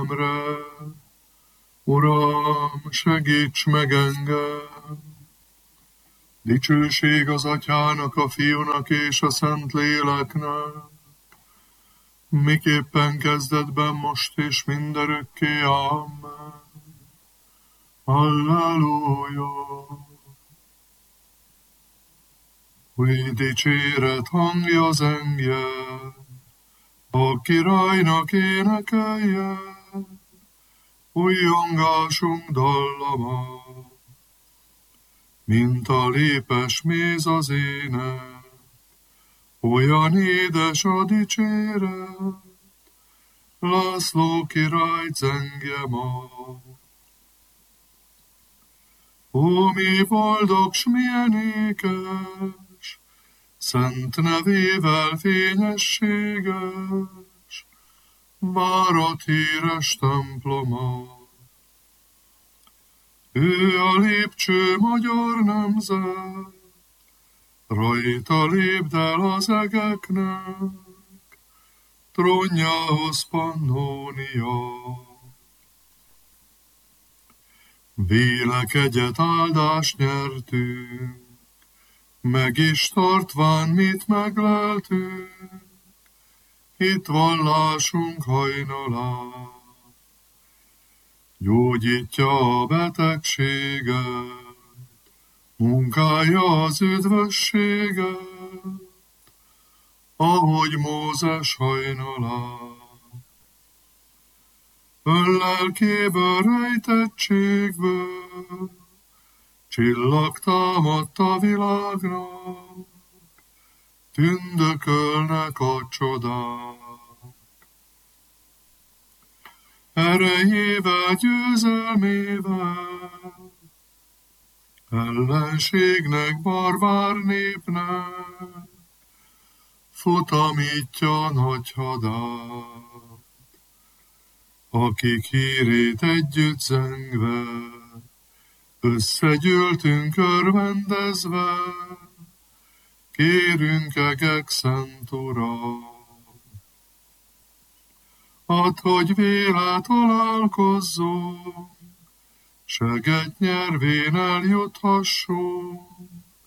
életemre. Uram, segíts meg engem! Dicsőség az Atyának, a Fiúnak és a Szentléleknek, miképpen kezdetben, most és mindörökké. Amen. Halleluja! Új dicséret hangja zengjen, a királynak énekeljen, újongásunk dallama, mint a lépes méz az ének, olyan édes a dicséret, László király zengje ma. Ó, mi boldog, s milyen ékes, szent nevével fényességes, várat híres temploma. Ő a lépcső magyar nemzet, rajta lépd el az egeknek, trónjához Pannónia. Vélekedjet áldást nyertünk, meg is tartván mit megleltünk, hitvallásunk hajnalát. Gyógyítja a betegséget, munkája az üdvösséget, ahogy Mózes hajnalát. Ön lelkéből, rejtettségből csillag támadt a világnak, tündökölnek a csodák. Erejével, győzelmével, ellenségnek, barbár népnek, futamítja nagy hadát. Akik hírét együtt zengve, összegyűltünk örvendezve, kérünk egek szent Uram. Add, hogy véle találkozzunk, seget nyervén eljuthassunk,